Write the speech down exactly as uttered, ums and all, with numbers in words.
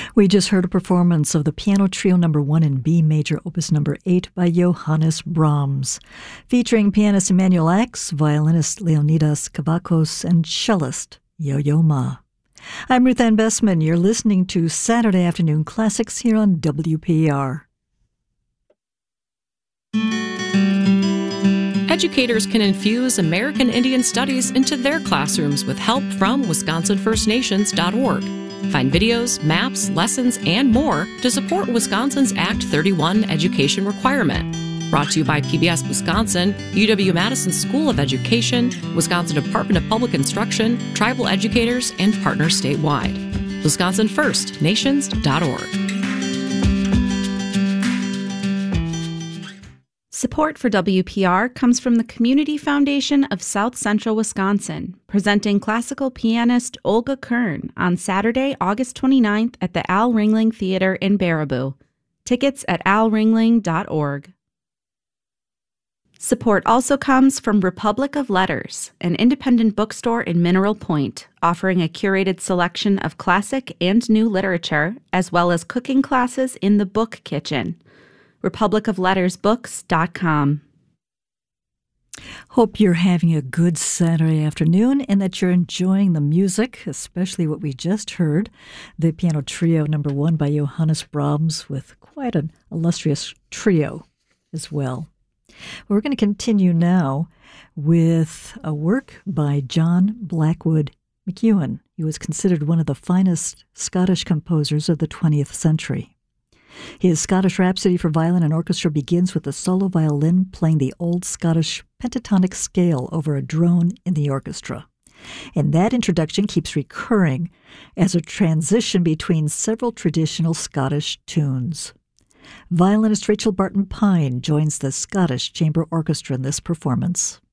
We just heard a performance of the Piano Trio Number One in B Major, Opus Number Eight by Johannes Brahms, featuring pianist Emanuel Ax, violinist Leonidas Kavakos, and cellist Yo-Yo Ma. I'm Ruth Ann Bessman. You're listening to Saturday Afternoon Classics here on W P R. Educators can infuse American Indian Studies into their classrooms with help from Wisconsin First Nations dot org. Find videos, maps, lessons, and more to support Wisconsin's Act thirty-one education requirement. Brought to you by P B S Wisconsin, U W-Madison School of Education, Wisconsin Department of Public Instruction, tribal educators, and partners statewide. Wisconsin First Nations dot org. Support for W P R comes from the Community Foundation of South Central Wisconsin, presenting classical pianist Olga Kern on Saturday, August twenty-ninth at the Al Ringling Theater in Baraboo. Tickets at al ringling dot org. Support also comes from Republic of Letters, an independent bookstore in Mineral Point, offering a curated selection of classic and new literature, as well as cooking classes in the Book Kitchen. republic of letters books dot com. Hope you're having a good Saturday afternoon and that you're enjoying the music, especially what we just heard, the Piano Trio Number One by Johannes Brahms, with quite an illustrious trio as well. We're going to continue now with a work by John Blackwood McEwen. He was considered one of the finest Scottish composers of the twentieth century. His Scottish Rhapsody for Violin and Orchestra begins with a solo violin playing the old Scottish pentatonic scale over a drone in the orchestra. And that introduction keeps recurring as a transition between several traditional Scottish tunes. Violinist Rachel Barton Pine joins the Scottish Chamber Orchestra in this performance.